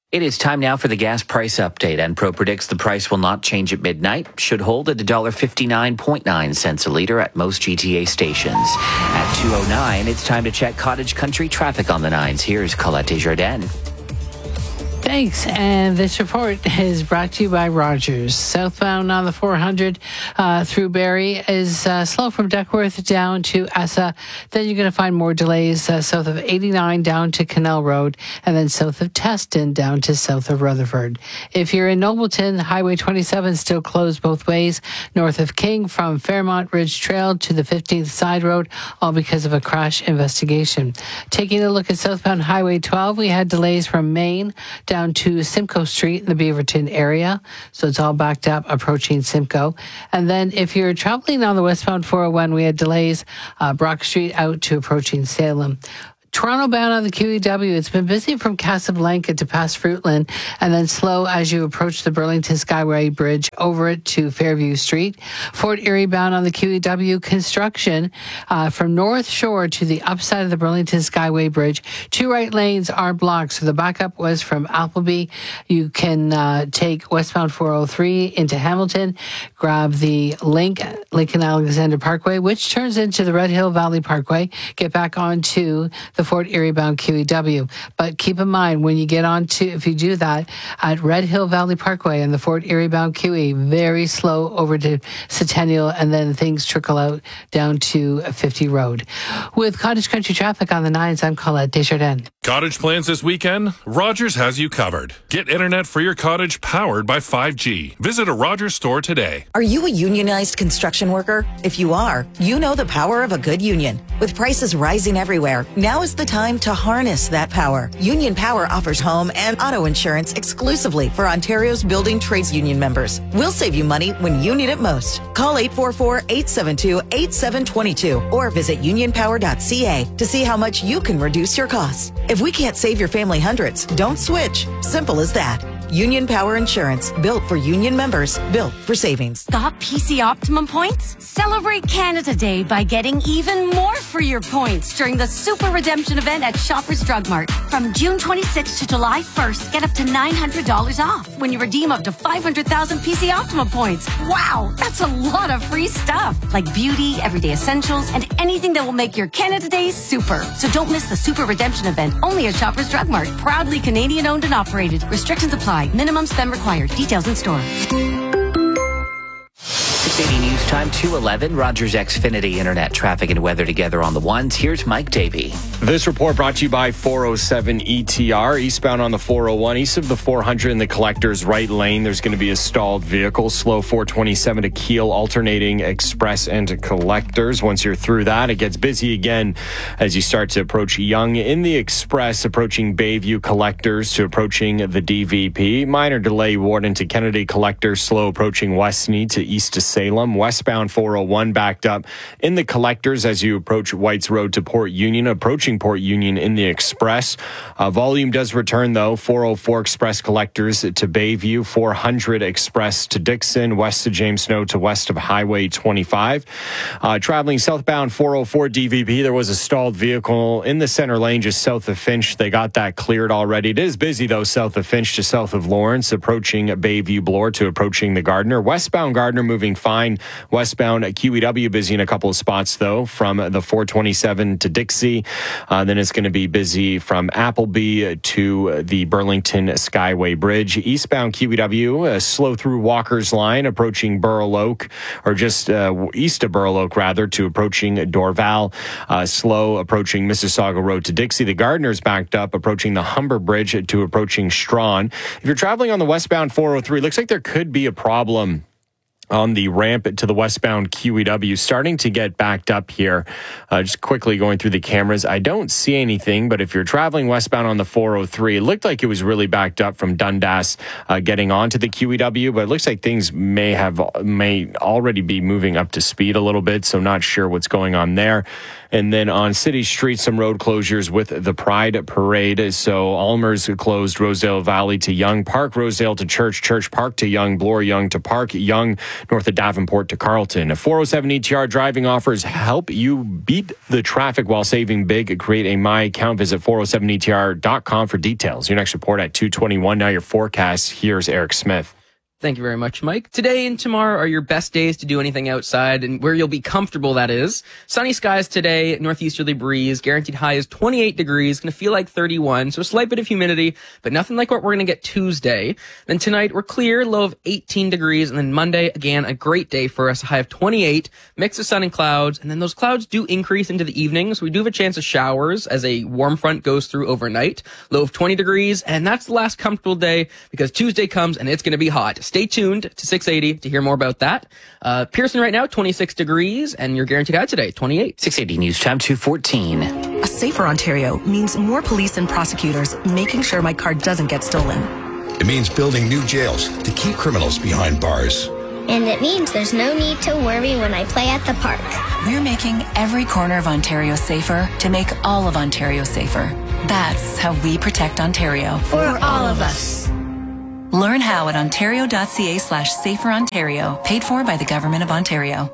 It is time now for the gas price update. Enpro predicts the price will not change at midnight. Should hold at $1.59.9 a litre at most GTA stations. At 2:09, it's time to check Cottage Country traffic on the 9s. Here's Colette Desjardins. Thanks. And this report is brought to you by Rogers. Southbound on the 400 through Barrie is slow from Duckworth down to Essa. Then you're going to find more delays south of 89 down to Canal Road, and then south of Teston down to south of Rutherford. If you're in Nobleton, Highway 27 still closed both ways, north of King from Fairmont Ridge Trail to the 15th Side Road, all because of a crash investigation. Taking a look at southbound Highway 12, we had delays from Maine down to Simcoe Street in the Beaverton area. So it's all backed up approaching Simcoe. And then if you're traveling on the westbound 401, we had delays Brock Street out to approaching Salem. Toronto bound on the QEW, it's been busy from Casablanca to past Fruitland, and then slow as you approach the Burlington Skyway Bridge over it to Fairview Street. Fort Erie bound on the QEW, construction from North Shore to the upside of the Burlington Skyway Bridge. Two right lanes are blocked, so the backup was from Appleby. You can take westbound 403 into Hamilton, grab the Lincoln Alexander Parkway, which turns into the Red Hill Valley Parkway, get back onto the Fort Erie bound QEW. But keep in mind, when you get on to, if you do that at Red Hill Valley Parkway and the Fort Erie bound QE, very slow over to Centennial, and then things trickle out down to 50 Road. With Cottage Country traffic on the 9s, I'm Colette Desjardins. Cottage plans this weekend? Rogers has you covered. Get internet for your cottage powered by 5G. Visit a Rogers store today. Are you a unionized construction worker? If you are, you know the power of a good union. With prices rising everywhere, now is the time to harness that power. Union Power offers home and auto insurance exclusively for Ontario's building trades union members. We'll save you money when you need it most. Call 844-872-8722 or visit unionpower.ca to see how much you can reduce your costs. If we can't save your family hundreds, don't switch. Simple as that. Union Power Insurance, built for union members, built for savings. Got PC Optimum points? Celebrate Canada Day by getting even more for your points during the Super Redemption event at Shoppers Drug Mart. From June 26th to July 1st, get up to $900 off when you redeem up to 500,000 PC Optimum points. Wow, that's a lot of free stuff, like beauty, everyday essentials, and anything that will make your Canada Day super. So don't miss the Super Redemption event, only at Shoppers Drug Mart. Proudly Canadian owned and operated. Restrictions apply. Minimum spend required. Details in store. 680 News Time, 2:11. Rogers Xfinity Internet traffic and weather together on the 1s. Here's Mike Davey. This report brought to you by 407 ETR. Eastbound on the 401, east of the 400 in the collector's right lane, there's going to be a stalled vehicle. Slow 427 to Kiel, alternating express and to collectors. Once you're through that, it gets busy again as you start to approach Yonge in the express, approaching Bayview collectors to approaching the DVP. Minor delay Warden to Kennedy collectors, slow approaching Westney to east to Salem. Westbound 401 backed up in the collectors as you approach Whites Road to Port Union, approaching Port Union in the express. Volume does return though. 404 express collectors to Bayview, 400 express to Dixon, west to James Snow to west of Highway 25. Traveling southbound 404 DVP, there was a stalled vehicle in the center lane just south of Finch. They got that cleared already. It is busy though, south of Finch to south of Lawrence, approaching Bayview Bloor to approaching the Gardner. Westbound Gardner moving fine. Westbound QEW busy in a couple of spots though, from the 427 to Dixie. Then it's going to be busy from Appleby to the Burlington Skyway Bridge. Eastbound QEW, slow through Walker's Line, approaching Burl Oak, or just east of Burl Oak rather, to approaching Dorval. Slow approaching Mississauga Road to Dixie. The Gardner's backed up, approaching the Humber Bridge to approaching Strawn. If you're traveling on the westbound 403, looks like there could be a problem on the ramp to the westbound QEW, starting to get backed up here. Just quickly going through the cameras. I don't see anything, but if you're traveling westbound on the 403, it looked like it was really backed up from Dundas getting onto the QEW, but it looks like things may already be moving up to speed a little bit, so not sure what's going on there. And then on city streets, some road closures with the Pride Parade. So Almer's closed Rosedale Valley to Young, Park Rosedale to Church, Church Park to Young, Bloor Young to Park, Young north of Davenport to Carleton. 407 ETR driving offers help you beat the traffic while saving big. Create a My Account. Visit 407etr.com for details. Your next report at 2:21. Now your forecast. Here's Eric Smith. Thank you very much, Mike. Today and tomorrow are your best days to do anything outside and where you'll be comfortable, that is. Sunny skies today, northeasterly breeze, guaranteed high is 28 degrees, going to feel like 31, so a slight bit of humidity, but nothing like what we're going to get Tuesday. Then tonight, we're clear, low of 18 degrees, and then Monday, again, a great day for us, a high of 28, mix of sun and clouds, and then those clouds do increase into the evening, so we do have a chance of showers as a warm front goes through overnight. Low of 20 degrees, and that's the last comfortable day because Tuesday comes and it's going to be hot. Stay tuned to 680 to hear more about that. Pearson right now, 26 degrees, and your guaranteed high today, 28. 680 News Time 2:14. A safer Ontario means more police and prosecutors making sure my car doesn't get stolen. It means building new jails to keep criminals behind bars. And it means there's no need to worry when I play at the park. We're making every corner of Ontario safer to make all of Ontario safer. That's how we protect Ontario. For all of us. Learn how at ontario.ca/saferontario, paid for by the Government of Ontario.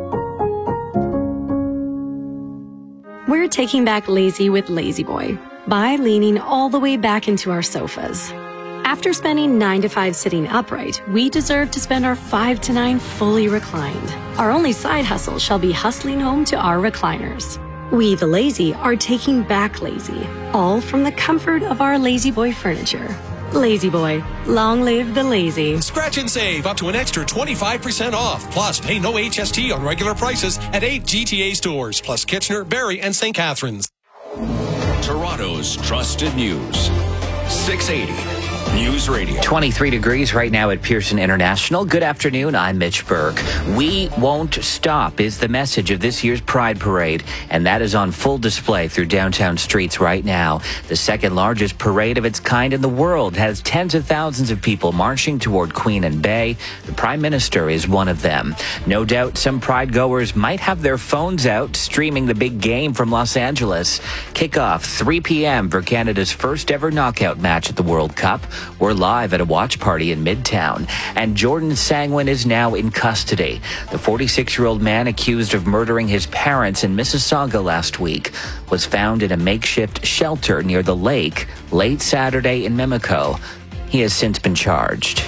We're taking back lazy with Lazy Boy by leaning all the way back into our sofas. After spending 9 to 5 sitting upright, we deserve to spend our 5 to 9 fully reclined. Our only side hustle shall be hustling home to our recliners. We, the lazy, are taking back lazy, all from the comfort of our Lazy Boy furniture. Lazy Boy, long live the lazy. Scratch and save up to an extra 25% off. Plus, pay no HST on regular prices at 8 GTA stores, plus Kitchener, Barrie, and St. Catharines. Toronto's trusted news. 680 News Radio. 23 degrees right now at Pearson International. Good afternoon. I'm Mitch Burke. We won't stop is the message of this year's Pride Parade, and that is on full display through downtown streets right now. The second largest parade of its kind in the world has tens of thousands of people marching toward Queen and Bay. The Prime Minister is one of them. No doubt some Pride goers might have their phones out streaming the big game from Los Angeles. Kickoff 3 p.m. for Canada's first ever knockout match at the World Cup. We're live at a watch party in Midtown, and Jordan Sangwin is now in custody. The 46-year-old man accused of murdering his parents in Mississauga last week was found in a makeshift shelter near the lake late Saturday in Mimico. He has since been charged.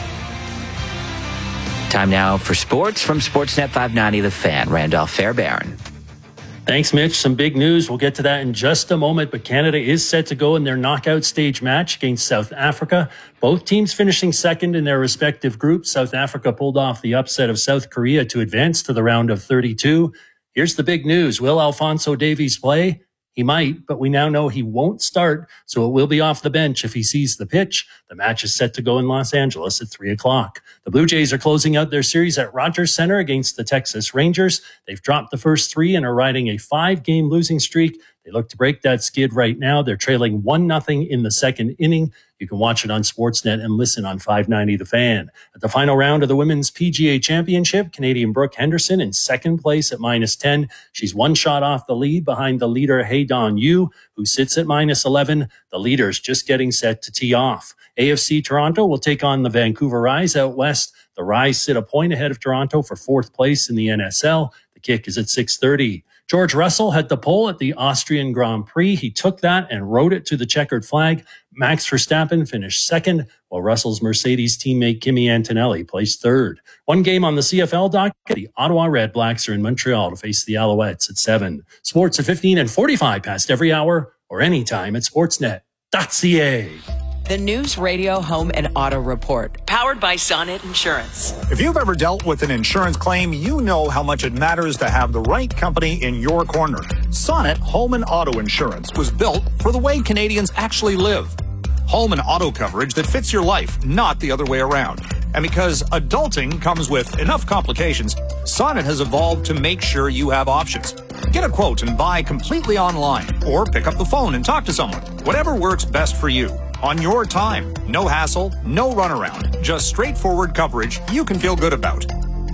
Time now for sports from Sportsnet 590 The Fan. Randolph Fairbairn. Thanks, Mitch. Some big news. We'll get to that in just a moment, but Canada is set to go in their knockout stage match against South Africa. Both teams finishing second in their respective groups. South Africa pulled off the upset of South Korea to advance to the round of 32. Here's the big news. Will Alphonso Davies play? He might, but we now know he won't start, so it will be off the bench if he sees the pitch. The match is set to go in Los Angeles at 3 o'clock. The Blue Jays are closing out their series at Rogers Center against the Texas Rangers. They've dropped the first 3 and are riding a 5-game losing streak. They look to break that skid right now. They're trailing 1-0 in the second inning. You can watch it on Sportsnet and listen on 590 The Fan. At the final round of the Women's PGA Championship, Canadian Brooke Henderson in second place at -10. She's one shot off the lead behind the leader, Haydon Yu, who sits at -11. The leader's just getting set to tee off. AFC Toronto will take on the Vancouver Rise out west. The Rise sit a point ahead of Toronto for 4th place in the NSL. The kick is at 6:30. George Russell had the pole at the Austrian Grand Prix. He took that and rode it to the checkered flag. Max Verstappen finished second, while Russell's Mercedes teammate Kimi Antonelli placed third. One game on the CFL docket, the Ottawa Red Blacks are in Montreal to face the Alouettes at 7. Sports at 15 and 45 past every hour or anytime at sportsnet.ca. The News Radio Home and Auto Report, powered by Sonnet Insurance. If you've ever dealt with an insurance claim, you know how much it matters to have the right company in your corner. Sonnet Home and Auto Insurance was built for the way Canadians actually live. Home and auto coverage that fits your life, not the other way around. And because adulting comes with enough complications, Sonnet has evolved to make sure you have options. Get a quote and buy completely online, or pick up the phone and talk to someone. Whatever works best for you. On your time. No hassle, no runaround. Just straightforward coverage you can feel good about.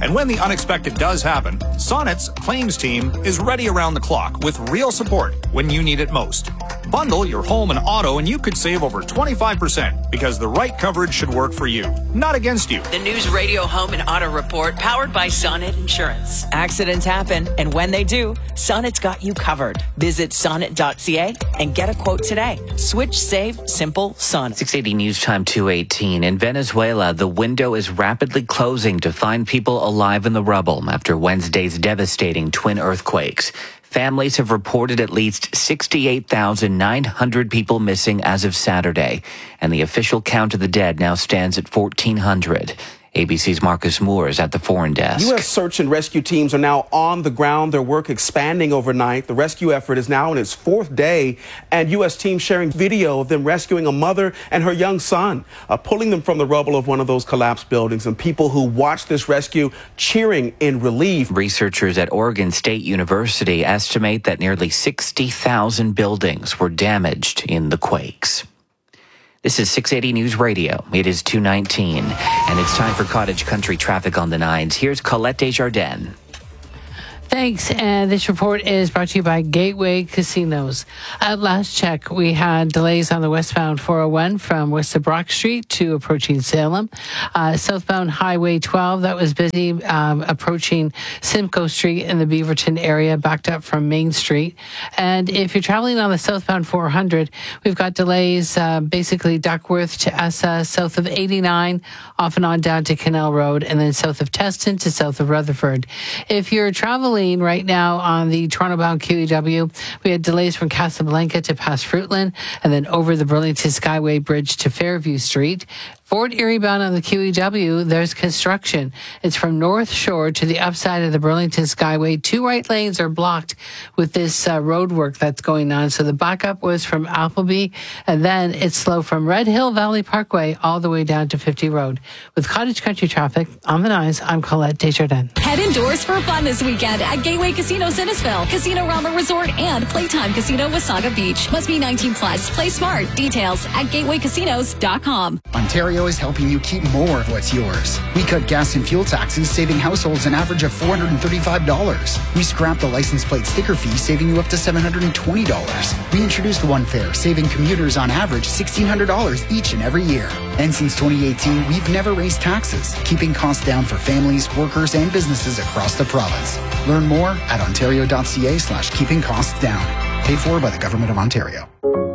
And when the unexpected does happen, Sonnet's claims team is ready around the clock with real support when you need it most. Bundle your home and auto and you could save over 25% because the right coverage should work for you, not against you. The News Radio Home and Auto Report, powered by Sonnet Insurance. Accidents happen, and when they do, Sonnet's got you covered. Visit sonnet.ca and get a quote today. Switch, save, simple, Sonnet. 680 News Time 2:18. In Venezuela, the window is rapidly closing to find people alive in the rubble after Wednesday's devastating twin earthquakes. Families have reported at least 68,900 people missing as of Saturday, and the official count of the dead now stands at 1,400. ABC's Marcus Moore is at the foreign desk. U.S. search and rescue teams are now on the ground, their work expanding overnight. The rescue effort is now in its fourth day, and U.S. teams sharing video of them rescuing a mother and her young son, pulling them from the rubble of one of those collapsed buildings, and people who watched this rescue cheering in relief. Researchers at Oregon State University estimate that nearly 60,000 buildings were damaged in the quakes. This is 680 News Radio. It is 2:19, and it's time for Cottage Country traffic on the 9s. Here's Colette Desjardins. Thanks. And this report is brought to you by Gateway Casinos. At last check, we had delays on the westbound 401 from west of Brock Street to approaching Salem. Southbound Highway 12, that was busy approaching Simcoe Street in the Beaverton area, backed up from Main Street. And if you're traveling on the southbound 400, we've got delays basically Duckworth to Essa, south of 89, off and on down to Canal Road, and then south of Teston to south of Rutherford. If you're traveling right now on the Toronto-bound QEW, we had delays from Casablanca to past Fruitland, and then over the Burlington Skyway Bridge to Fairview Street. Fort Erie bound on the QEW, there's construction. It's from North Shore to the upside of the Burlington Skyway. 2 right lanes are blocked with this road work that's going on. So the backup was from Appleby, and then it's slow from Red Hill Valley Parkway all the way down to 50 Road. With Cottage Country traffic on the 9s, I'm Colette Desjardins. Head indoors for fun this weekend at Gateway Casino Innisfil, Casino Rama Resort, and Playtime Casino Wasaga Beach. Must be 19 plus. Play smart. Details at gatewaycasinos.com. Ontario is helping you keep more of what's yours. We cut gas and fuel taxes, saving households an average of $435. We scrapped the license plate sticker fee, saving you up to $720. We introduced the One Fare, saving commuters on average $1,600 each and every year. And since 2018, we've never raised taxes, keeping costs down for families, workers, and businesses across the province. Learn more at ontario.ca/keeping costs down. Paid for by the Government of Ontario.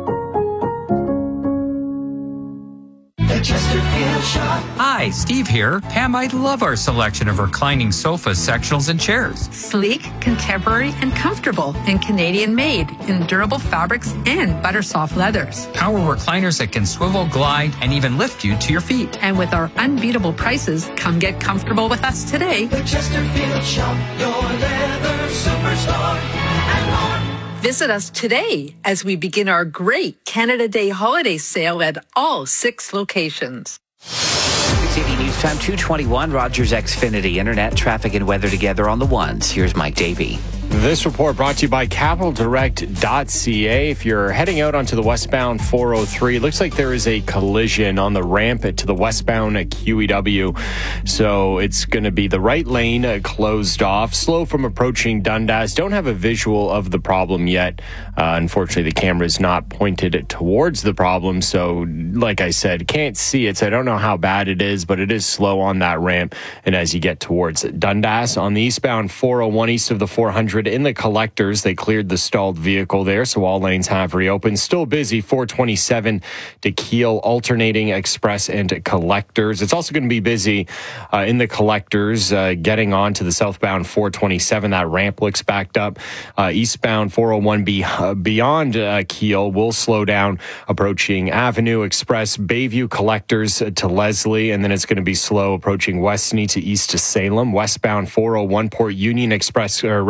Hi, Steve here. Pam, I love our selection of reclining sofas, sectionals, and chairs. Sleek, contemporary, and comfortable, and Canadian made in durable fabrics and butter soft leathers. Our recliners that can swivel, glide, and even lift you to your feet. And with our unbeatable prices, come get comfortable with us today. The Chesterfield Shop, your leather superstar, and more. Visit us today as we begin our great Canada Day holiday sale at all 6 locations. 680 News Time 2:21. Rogers Xfinity Internet, traffic and weather together on the 1s. Here's Mike Davey. This report brought to you by CapitalDirect.ca. If you're heading out onto the westbound 403, it looks like there is a collision on the ramp to the westbound QEW. So it's going to be the right lane closed off. Slow from approaching Dundas. Don't have a visual of the problem yet. Unfortunately, the camera is not pointed towards the problem. So like I said, can't see it. So I don't know how bad it is, but it is slow on that ramp. And as you get towards Dundas on the eastbound 401 east of the 400, in the collectors, they cleared the stalled vehicle there, so all lanes have reopened. Still busy, 427 to Kiel, alternating express and collectors. It's also going to be busy in the collectors, getting on to the southbound 427. That ramp looks backed up. Eastbound 401 beyond Kiel will slow down, approaching Avenue Express, Bayview collectors to Leslie, and then it's going to be slow approaching Westney to east to Salem. Westbound 401 Port Union Express, or rather White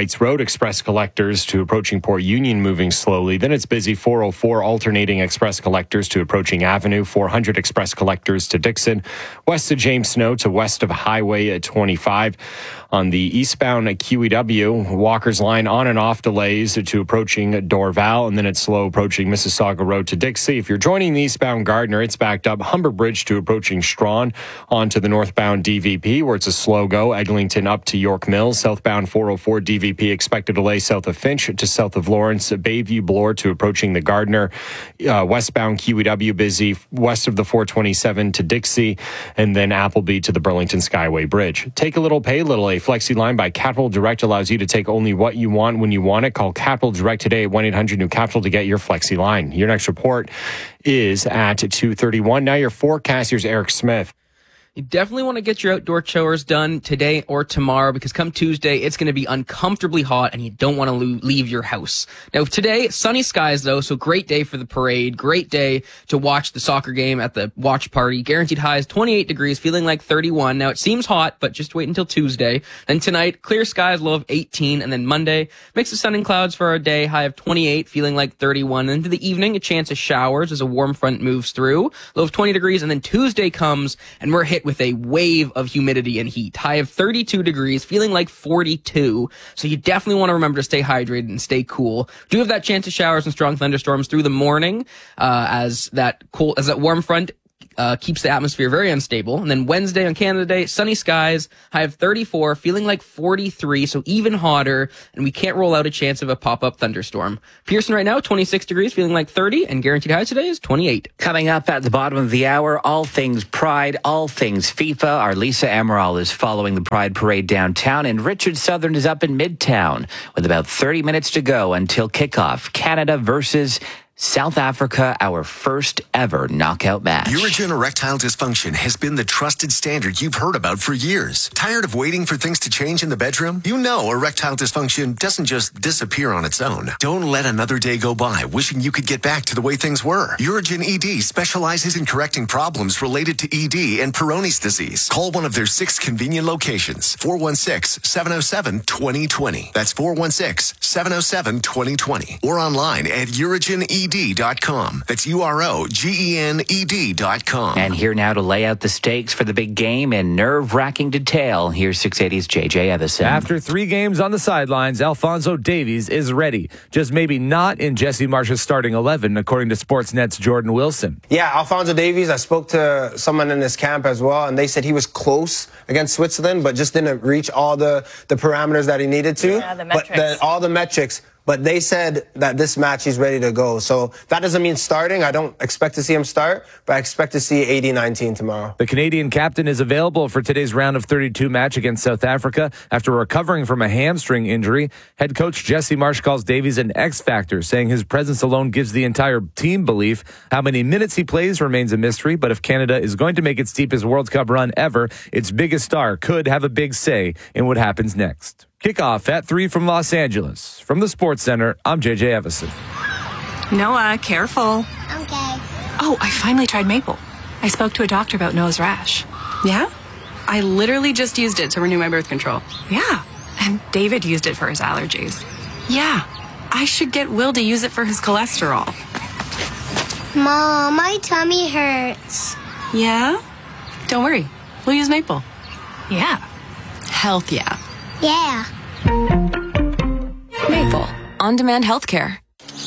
Bates Road express collectors to approaching Port Union moving slowly. Then it's busy 404 alternating express collectors to approaching Avenue, 400 express collectors to Dixon, west of James Snow to west of Highway 25. On the eastbound QEW, Walker's Line on and off delays to approaching Dorval, and then it's slow approaching Mississauga Road to Dixie. If you're joining the eastbound Gardner, it's backed up Humber Bridge to approaching Strawn onto the northbound DVP, where it's a slow go. Eglinton up to York Mills. Southbound 404 DVP expected delay south of Finch to south of Lawrence. Bayview Bloor to approaching the Gardner. Westbound QEW busy west of the 427 to Dixie, and then Appleby to the Burlington Skyway Bridge. Take a little, pay a little. A Flexi Line by Capital Direct allows you to take only what you want when you want it. Call Capital Direct today at 1-800-NEW-CAPITAL to get your Flexi Line. Your next report is at 2:31. Now your forecast, here's Eric Smith. You definitely want to get your outdoor chores done today or tomorrow, because come Tuesday, it's going to be uncomfortably hot and you don't want to leave your house. Now, today, sunny skies though, so great day for the parade, great day to watch the soccer game at the watch party. Guaranteed highs 28 degrees, feeling like 31. Now, it seems hot, but just wait until Tuesday. Then tonight, clear skies, low of 18. And then Monday, mix of sun and clouds for our day, high of 28, feeling like 31. And into the evening, a chance of showers as a warm front moves through, low of 20 degrees. And then Tuesday comes and we're hit with a wave of humidity and heat. High of 32 degrees, feeling like 42. So you definitely want to remember to stay hydrated and stay cool. Do have that chance of showers and strong thunderstorms through the morning, as that warm front keeps the atmosphere very unstable. And then Wednesday on Canada Day, sunny skies, high of 34, feeling like 43, so even hotter, and we can't rule out a chance of a pop-up thunderstorm. Pearson right now, 26 degrees, feeling like 30, and guaranteed high today is 28. Coming up at the bottom of the hour, all things Pride, all things FIFA. Our Lisa Amaral is following the Pride Parade downtown, and Richard Southern is up in Midtown with about 30 minutes to go until kickoff. Canada versus South Africa, our first ever knockout match. Urigen erectile dysfunction has been the trusted standard you've heard about for years. Tired of waiting for things to change in the bedroom? You know erectile dysfunction doesn't just disappear on its own. Don't let another day go by wishing you could get back to the way things were. Urigen ED specializes in correcting problems related to ED and Peyronie's disease. Call one of their 6 convenient locations. 416-707-2020. That's 416-707-2020. Or online at urigened.com. That's UROGENED.com. And here now to lay out the stakes for the big game in nerve-wracking detail. Here's 680's JJ Evison. After 3 games on the sidelines, Alphonso Davies is ready. Just maybe not in Jesse Marsh's starting 11, according to Sportsnet's Jordan Wilson. Yeah, Alphonso Davies, I spoke to someone in this camp as well, and they said he was close against Switzerland, but just didn't reach all the parameters that he needed to. Yeah, the metrics. All the metrics. But they said that this match he's ready to go. So that doesn't mean starting. I don't expect to see him start, but I expect to see 80-19 tomorrow. The Canadian captain is available for today's round of 32 match against South Africa after recovering from a hamstring injury. Head coach Jesse Marsh calls Davies an X factor, saying his presence alone gives the entire team belief. How many minutes he plays remains a mystery, but if Canada is going to make its deepest World Cup run ever, its biggest star could have a big say in what happens next. Kickoff at 3 from Los Angeles. From the Sports Center, I'm JJ Evison. Noah, careful. Okay. Oh, I finally tried maple. I spoke to a doctor about Noah's rash. Yeah? I literally just used it to renew my birth control. Yeah. And David used it for his allergies. Yeah. I should get Will to use it for his cholesterol. Mom, my tummy hurts. Yeah? Don't worry. We'll use maple. Yeah. Health, yeah. Yeah. Maple. On-demand healthcare.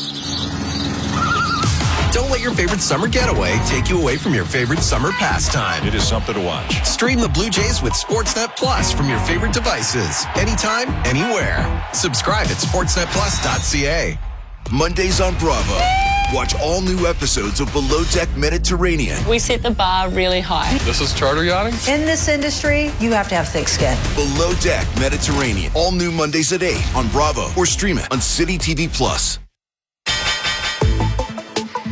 Don't let your favorite summer getaway take you away from your favorite summer pastime. It is something to watch. Stream the Blue Jays with Sportsnet Plus from your favorite devices. Anytime, anywhere. Subscribe at sportsnetplus.ca. Mondays on Bravo. Watch all new episodes of Below Deck Mediterranean. We set the bar really high. This is charter yachting? In this industry, you have to have thick skin. Below Deck Mediterranean. All new Mondays at 8 on Bravo or stream it on City TV Plus.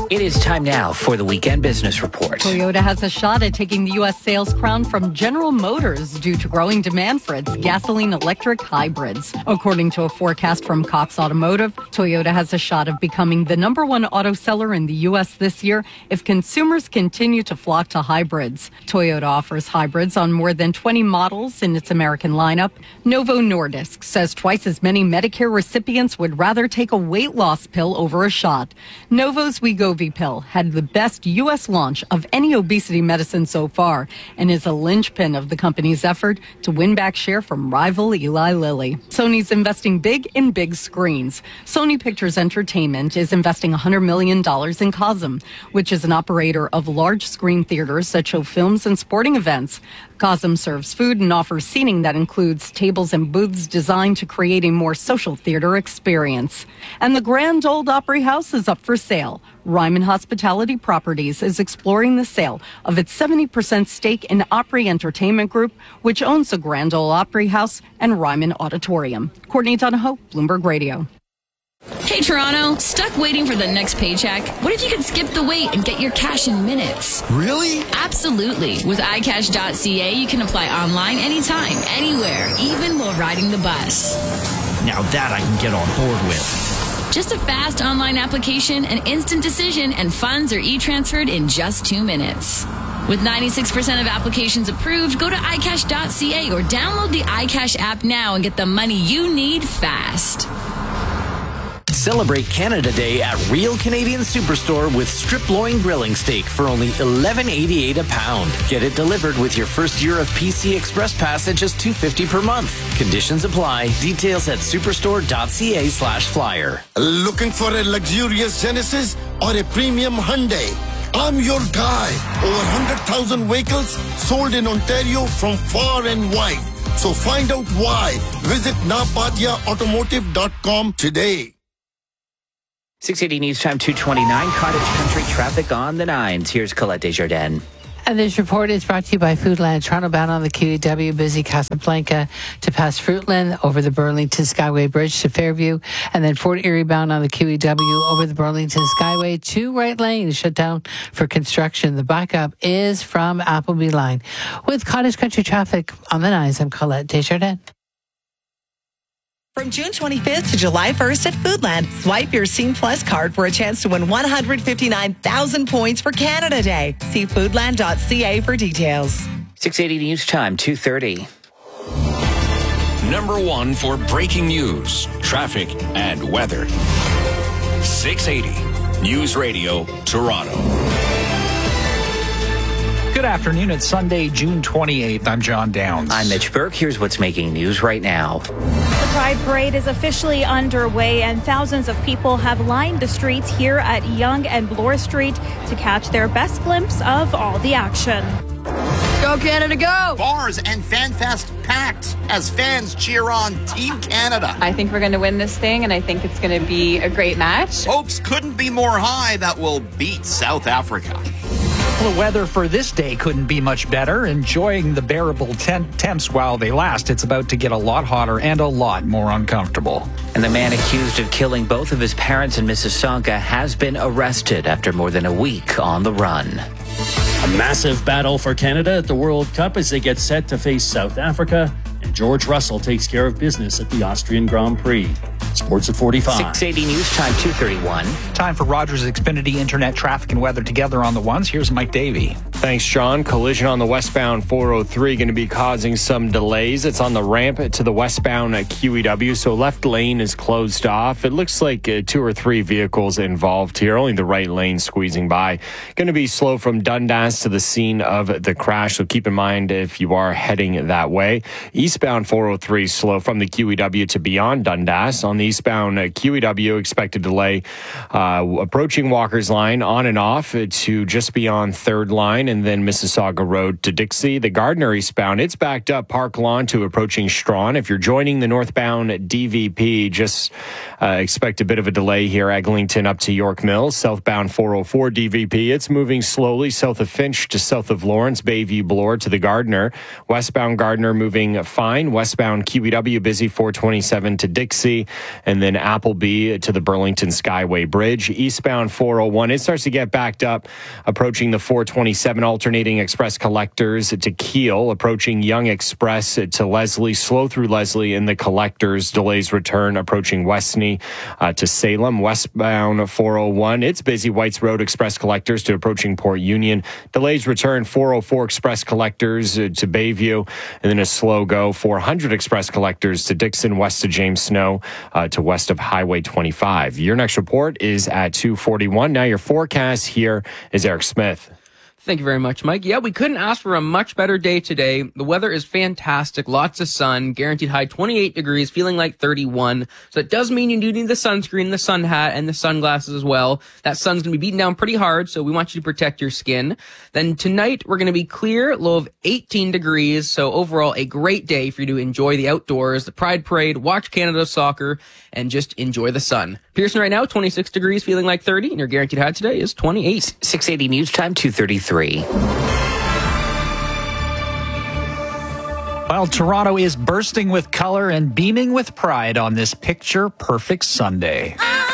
It is time now for the Weekend Business Report. Toyota has a shot at taking the U.S. sales crown from General Motors due to growing demand for its gasoline-electric hybrids. According to a forecast from Cox Automotive, Toyota has a shot of becoming the number one auto seller in the U.S. this year if consumers continue to flock to hybrids. Toyota offers hybrids on more than 20 models in its American lineup. Novo Nordisk says twice as many Medicare recipients would rather take a weight loss pill over a shot. Novo's Wegovy pill had the best U.S. launch of any obesity medicine so far and is a linchpin of the company's effort to win back share from rival Eli Lilly. Sony's investing big in big screens. Sony Pictures Entertainment is investing $100 million in Cosm, which is an operator of large screen theaters that show films and sporting events. Cosm serves food and offers seating that includes tables and booths designed to create a more social theater experience. And the Grand Ole Opry House is up for sale. Ryman Hospitality Properties is exploring the sale of its 70% stake in Opry Entertainment Group, which owns the Grand Ole Opry House and Ryman Auditorium. Courtney Donahoe, Bloomberg Radio. Hey Toronto, stuck waiting for the next paycheck? What if you could skip the wait and get your cash in minutes? Really? Absolutely. With iCash.ca, you can apply online anytime, anywhere, even while riding the bus. Now that I can get on board with. Just a fast online application, an instant decision, and funds are e-transferred in just 2 minutes. With 96% of applications approved, go to iCash.ca or download the iCash app now and get the money you need fast. Celebrate Canada Day at Real Canadian Superstore with strip loin grilling steak for only $11.88 a pound. Get it delivered with your first year of PC Express Pass at just $2.50 per month. Conditions apply. Details at superstore.ca/flyer. Looking for a luxurious Genesis or a premium Hyundai? I'm your guy. Over 100,000 vehicles sold in Ontario from far and wide. So find out why. Visit napatiaautomotive.com today. 680 News Time 229, Cottage Country traffic on the 9s. Here's Colette Desjardins. And this report is brought to you by Foodland. Toronto bound on the QEW, busy Casablanca to past Fruitland, over the Burlington Skyway Bridge to Fairview, and then Fort Erie bound on the QEW over the Burlington Skyway to right lane, shut down for construction. The backup is from Appleby Line. With Cottage Country traffic on the 9s, I'm Colette Desjardins. From June 25th to July 1st at Foodland, swipe your Scene Plus card for a chance to win 159,000 points for Canada Day. See foodland.ca for details. 680 News Time 2:30. Number one for breaking news, traffic, and weather. 680 News Radio, Toronto. Good afternoon. It's Sunday, June 28th. I'm John Downs. I'm Mitch Burke. Here's what's making news right now. The Pride Parade is officially underway, and thousands of people have lined the streets here at Yonge and Bloor Street to catch their best glimpse of all the action. Go Canada, go! Bars and FanFest packed as fans cheer on Team Canada. I think we're going to win this thing, and I think it's going to be a great match. Hopes couldn't be more high that we'll beat South Africa. The weather for this day couldn't be much better. Enjoying the bearable temps while they last. It's about to get a lot hotter and a lot more uncomfortable. And the man accused of killing both of his parents in Mississauga has been arrested after more than a week on the run. A massive battle for Canada at the World Cup as they get set to face South Africa. And George Russell takes care of business at the Austrian Grand Prix. Sports at 45. 680 News Time 231. Time for Rogers Xfinity Internet traffic and weather together on the ones. Here's Mike Davey. Thanks, John. Collision on the westbound 403 going to be causing some delays. It's on the ramp to the westbound QEW, so left lane is closed off. It looks like 2 or 3 vehicles involved here. Only the right lane squeezing by. Going to be slow from Dundas to the scene of the crash, so keep in mind if you are heading that way. Eastbound 403 slow from the QEW to beyond Dundas. On the eastbound QEW, expected delay approaching Walker's Line on and off to just beyond 3rd Line. line, and then Mississauga Road to Dixie. The Gardner eastbound, it's backed up Park Lawn to approaching Strawn. If you're joining the northbound DVP, just expect a bit of a delay here. Eglinton up to York Mills. Southbound 404 DVP, it's moving slowly south of Finch to south of Lawrence. Bayview Bloor to the Gardner. Westbound Gardner moving fine. Westbound QEW busy 427 to Dixie. And then Appleby to the Burlington Skyway Bridge. Eastbound 401, it starts to get backed up approaching the 427 alternating express collectors to Keele, approaching Young Express to Leslie, slow through Leslie in the collectors. Delays return approaching Westney to Salem. Westbound 401, it's busy Whites Road express collectors to approaching Port Union. Delays return 404 express collectors to Bayview, and then a slow go 400 express collectors to Dixon, west of James Snow to west of Highway 25. Your next report is at 2:41. Now your forecast, here is Eric Smith. Thank you very much, Mike. Yeah, we couldn't ask for a much better day today. The weather is fantastic. Lots of sun. Guaranteed high 28 degrees, feeling like 31. So that does mean you do need the sunscreen, the sun hat, and the sunglasses as well. That sun's going to be beating down pretty hard, so we want you to protect your skin. Then tonight, we're going to be clear, low of 18 degrees. So overall, a great day for you to enjoy the outdoors, the Pride Parade, watch Canada soccer, and just enjoy the sun. Pearson right now, 26 degrees, feeling like 30, and your guaranteed high today is 28. 680 News Time, 2:33. Well, Toronto is bursting with color and beaming with pride on this picture-perfect Sunday.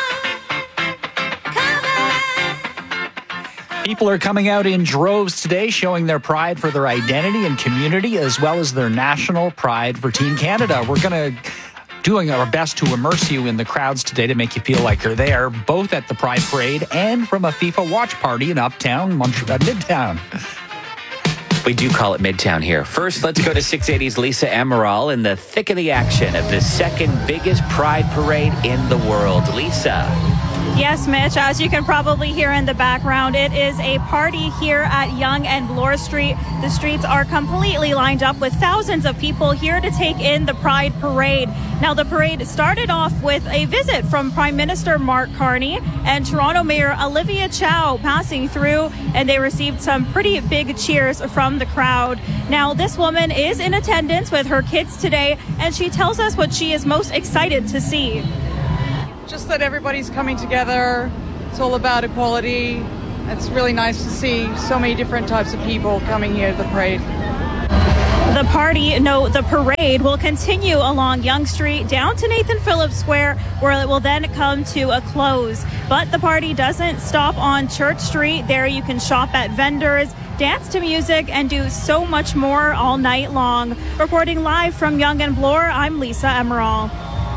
People are coming out in droves today, showing their pride for their identity and community, as well as their national pride for Team Canada. We're going to doing our best to immerse you in the crowds today to make you feel like you're there, both at the Pride Parade and from a FIFA watch party in Uptown, Midtown. We do call it Midtown here. First, let's go to 680's Lisa Amaral in the thick of the action of the second biggest Pride Parade in the world. Lisa. Yes, Mitch, as you can probably hear in the background, it is a party here at Yonge and Bloor Street. The streets are completely lined up with thousands of people here to take in the Pride Parade. Now, the parade started off with a visit from Prime Minister Mark Carney and Toronto Mayor Olivia Chow passing through, and they received some pretty big cheers from the crowd. Now, this woman is in attendance with her kids today, and she tells us what she is most excited to see. Just that everybody's coming together. It's all about equality. It's really nice to see so many different types of people coming here to the parade. The parade will continue along Yonge Street down to Nathan Phillips Square, where it will then come to a close. But the party doesn't stop on Church Street. There you can shop at vendors, dance to music, and do so much more all night long. Reporting live from Yonge and Bloor, I'm Lisa Emerald.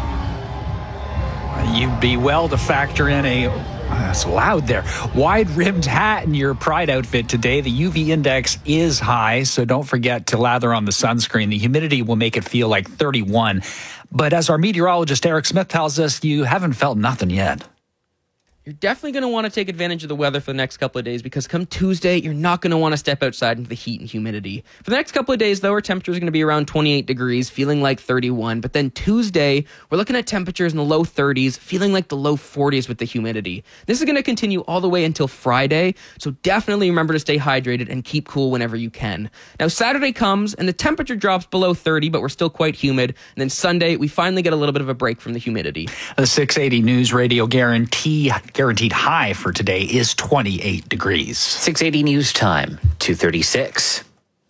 You'd be well to factor in it's loud there, wide-rimmed hat in your Pride outfit today. The UV index is high, so don't forget to lather on the sunscreen. The humidity will make it feel like 31. But as our meteorologist Eric Smith tells us, you haven't felt nothing yet. You're definitely going to want to take advantage of the weather for the next couple of days, because come Tuesday, you're not going to want to step outside into the heat and humidity. For the next couple of days, though, our temperature is going to be around 28 degrees, feeling like 31. But then Tuesday, we're looking at temperatures in the low 30s, feeling like the low 40s with the humidity. This is going to continue all the way until Friday, so definitely remember to stay hydrated and keep cool whenever you can. Now, Saturday comes, and the temperature drops below 30, but we're still quite humid. And then Sunday, we finally get a little bit of a break from the humidity. The 680 News Radio guaranteed high for today is 28 degrees. 680 News Time, 2:36.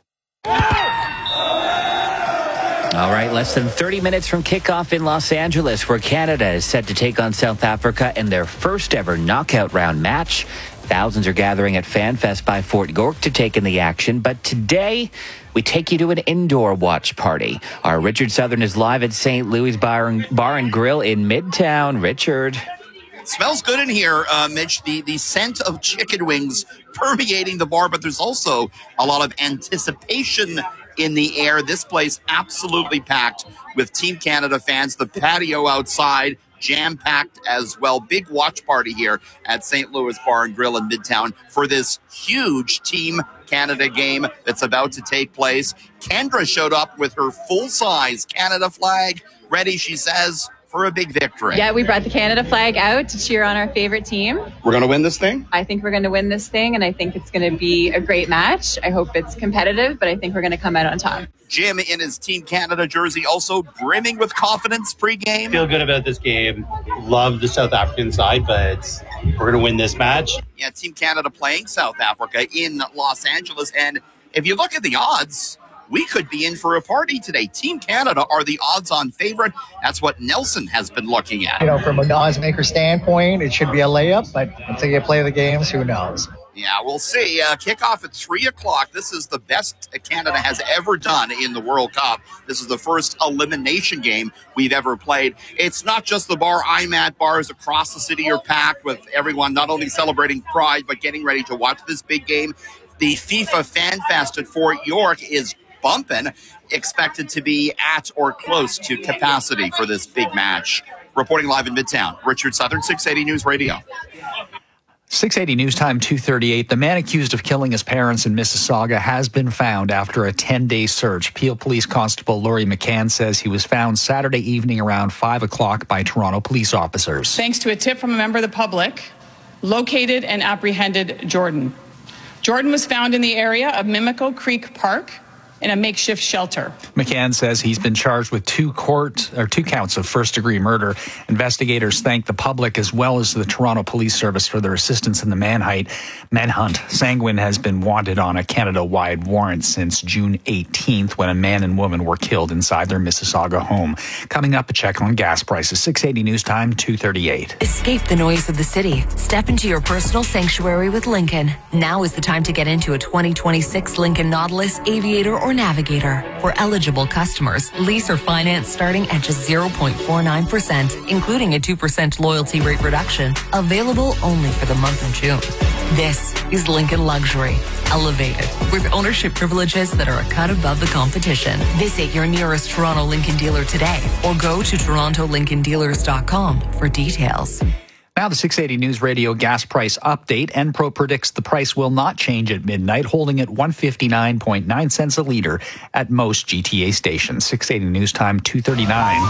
All right, less than 30 minutes from kickoff in Los Angeles, where Canada is set to take on South Africa in their first ever knockout round match. Thousands are gathering at FanFest by Fort York to take in the action. But today, we take you to an indoor watch party. Our Richard Southern is live at St. Louis Bar and Grill in Midtown. Richard. Smells good in here, Mitch. The scent of chicken wings permeating the bar, but there's also a lot of anticipation in the air. This place absolutely packed with Team Canada fans. The patio outside jam-packed as well. Big watch party here at St. Louis Bar and Grill in Midtown for this huge Team Canada game that's about to take place. Kendra showed up with her full-size Canada flag ready, she says, for a big victory. Yeah, we brought the Canada flag out to cheer on our favorite team. We're going to win this thing? I think we're going to win this thing, and I think it's going to be a great match. I hope it's competitive, but I think we're going to come out on top. Jim in his Team Canada jersey, also brimming with confidence pregame. Feel good about this game. Love the South African side, but we're going to win this match. Yeah, Team Canada playing South Africa in Los Angeles. And if you look at the odds, we could be in for a party today. Team Canada are the odds-on favorite. That's what Nelson has been looking at. From an odds maker standpoint, it should be a layup, but until you play the games, who knows? Yeah, we'll see. Kickoff at 3 o'clock. This is the best Canada has ever done in the World Cup. This is the first elimination game we've ever played. It's not just the bar I'm at. Bars across the city are packed with everyone not only celebrating Pride, but getting ready to watch this big game. The FIFA Fan Fest at Fort York is bumping, expected to be at or close to capacity for this big match. Reporting live in Midtown, Richard Southern, 680 News Radio. 680 News Time, 2:38. The man accused of killing his parents in Mississauga has been found after a 10-day search. Peel Police Constable Laurie McCann says he was found Saturday evening around 5 o'clock by Toronto police officers. Thanks to a tip from a member of the public, located and apprehended Jordan. Jordan was found in the area of Mimico Creek Park in a makeshift shelter. McCann says he's been charged with two counts of first-degree murder. Investigators thank the public as well as the Toronto Police Service for their assistance in the manhunt. Sanguin has been wanted on a Canada-wide warrant since June 18th when a man and woman were killed inside their Mississauga home. Coming up, a check on gas prices. 680 News Time, 2:38. Escape the noise of the city. Step into your personal sanctuary with Lincoln. Now is the time to get into a 2026 Lincoln Nautilus, Aviator, or Navigator. For eligible customers, lease or finance starting at just 0.49%, including a 2% loyalty rate reduction, available only for the month of June. This is Lincoln Luxury, elevated, with ownership privileges that are a cut above the competition. Visit your nearest Toronto Lincoln dealer today, or go to TorontoLincolnDealers.com for details. Now the 680 News Radio gas price update. Enpro predicts the price will not change at midnight, holding at 159.9 cents a liter at most GTA stations. 680 News Time, 2:39.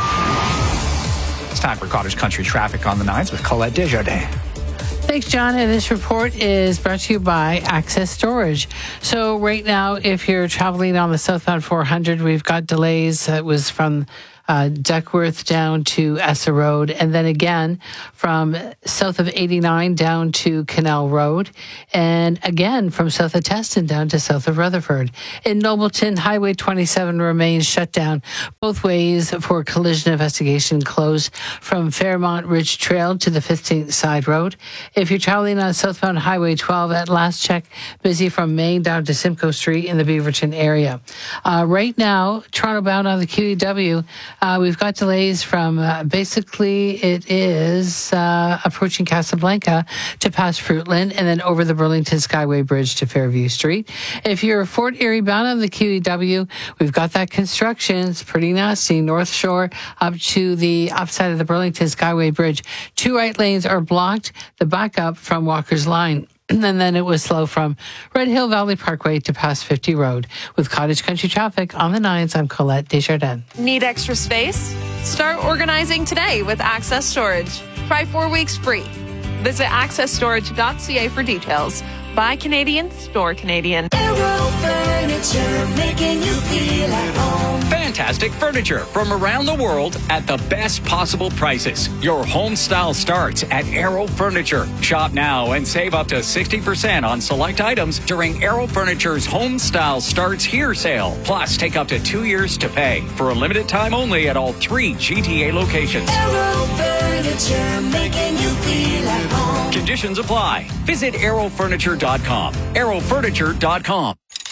It's time for Cottage Country Traffic on the 9s with Colette Desjardins. Thanks, John. And this report is brought to you by Access Storage. So right now, if you're traveling on the southbound 400, we've got delays. It was from Duckworth down to Essa Road, and then again from south of 89 down to Canal Road, and again from south of Teston down to south of Rutherford. In Nobleton, Highway 27 remains shut down both ways for collision investigation, closed from Fairmont Ridge Trail to the 15th Side Road. If you're traveling on southbound Highway 12, at last check, busy from Main down to Simcoe Street in the Beaverton area. Right now, Toronto bound on the QEW, we've got delays from basically it is approaching Casablanca to past Fruitland and then over the Burlington Skyway Bridge to Fairview Street. If you're Fort Erie bound on the QEW, we've got that construction. It's pretty nasty. North Shore up to the upside of the Burlington Skyway Bridge. 2 right lanes are blocked. The backup from Walker's Line. And then it was slow from Red Hill Valley Parkway to past 50 Road. With Cottage Country Traffic on the 9s, I'm Colette Desjardins. Need extra space? Start organizing today with Access Storage. Try 4 weeks free. Visit accessstorage.ca for details. Buy Canadian, store Canadian. Aero Furniture, making you feel at home. Fantastic furniture from around the world at the best possible prices. Your home style starts at Aero Furniture. Shop now and save up to 60% on select items during Aero Furniture's Home Style Starts Here sale. Plus, take up to 2 years to pay for a limited time only at all 3 GTA locations. Aero Furniture, making you feel at home. Conditions apply. Visit aerofurniture.com. aerofurniture.com.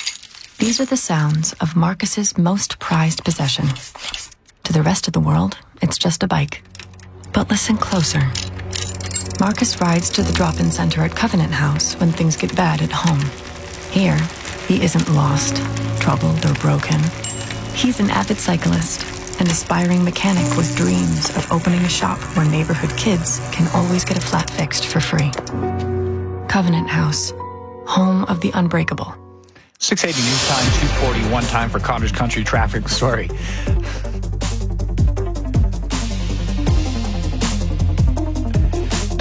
These are the sounds of Marcus's most prized possession. To the rest of the world, it's just a bike. But listen closer. Marcus rides to the drop-in center at Covenant House when things get bad at home. Here, he isn't lost, troubled, or broken. He's an avid cyclist, an aspiring mechanic with dreams of opening a shop where neighborhood kids can always get a flat fixed for free. Covenant House, home of the unbreakable. 680 News Time, 2:41, time for Cottage Country Traffic. Sorry.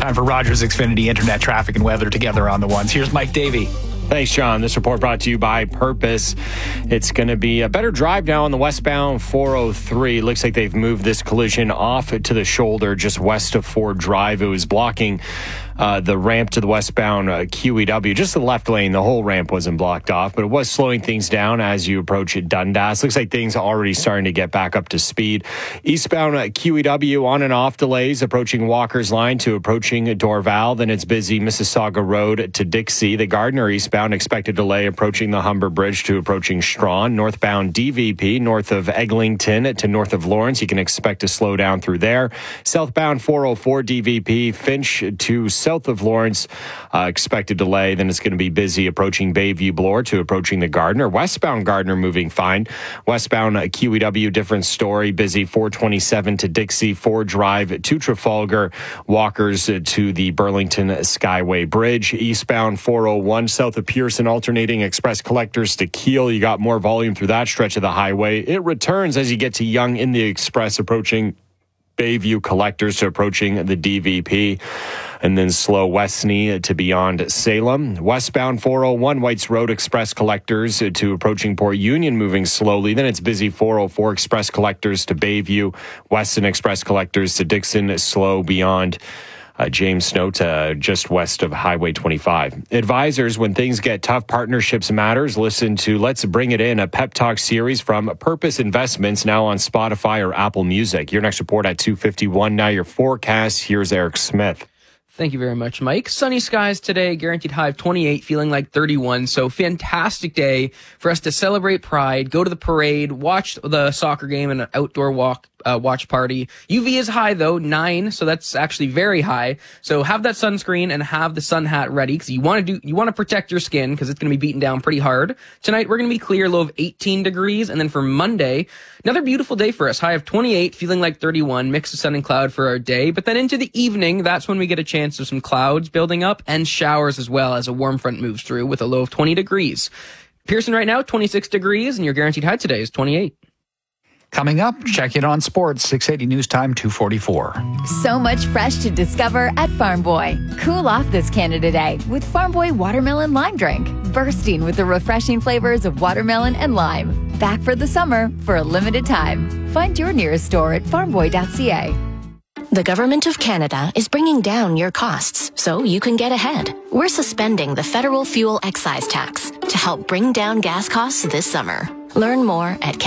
Time for Rogers Xfinity Internet traffic and weather together on the ones. Here's Mike Davey. Thanks, John. This report brought to you by Purpose. It's going to be a better drive now on the westbound 403. Looks like they've moved this collision off to the shoulder just west of Ford Drive. It was blocking the ramp to the westbound QEW, just the left lane. The whole ramp wasn't blocked off, but it was slowing things down as you approach Dundas. Looks like things are already starting to get back up to speed. Eastbound QEW on and off delays approaching Walker's Line to approaching Dorval. Then it's busy Mississauga Road to Dixie. The Gardner eastbound expected delay approaching the Humber Bridge to approaching Strawn. Northbound DVP north of Eglinton to north of Lawrence. You can expect to slow down through there. Southbound 404 DVP Finch to south of Lawrence, expected delay. Then it's going to be busy approaching Bayview Bloor to approaching the Gardner. Westbound Gardner moving fine. Westbound QEW, different story. Busy 427 to Dixie, Ford Drive to Trafalgar, Walkers to the Burlington Skyway Bridge. Eastbound 401 south of Pearson, alternating express collectors to Keele. You got more volume through that stretch of the highway. It returns as you get to Yonge in the express, approaching Bayview collectors to approaching the DVP, and then slow Westney to beyond Salem. Westbound 401 Whites Road express collectors to approaching Port Union, moving slowly. Then it's busy 404 express collectors to Bayview, Weston express collectors to Dixon, slow beyond James Snow to just west of Highway 25. Advisors, when things get tough, partnerships matters. Listen to Let's Bring It In, a pep talk series from Purpose Investments, now on Spotify or Apple Music. Your next report at 2:51. Now your forecast. Here's Eric Smith. Thank you very much, Mike. Sunny skies today, guaranteed high of 28, feeling like 31. So fantastic day for us to celebrate Pride, go to the parade, watch the soccer game and an outdoor watch party. UV is high though, 9, so that's actually very high. So have that sunscreen and have the sun hat ready because you want to protect your skin because it's going to be beaten down pretty hard. Tonight we're going to be clear, low of 18 degrees, and then for Monday, another beautiful day for us, high of 28, feeling like 31, mix of sun and cloud for our day. But then into the evening, that's when we get a chance of some clouds building up and showers as well as a warm front moves through with a low of 20 degrees. Pearson right now, 26 degrees, and your guaranteed high today is 28. Coming up, check in on sports, 680 News Time, 2:44. So much fresh to discover at Farm Boy. Cool off this Canada Day with Farm Boy Watermelon Lime Drink, bursting with the refreshing flavors of watermelon and lime. Back for the summer for a limited time. Find your nearest store at farmboy.ca. The Government of Canada is bringing down your costs so you can get ahead. We're suspending the federal fuel excise tax to help bring down gas costs this summer. Learn more at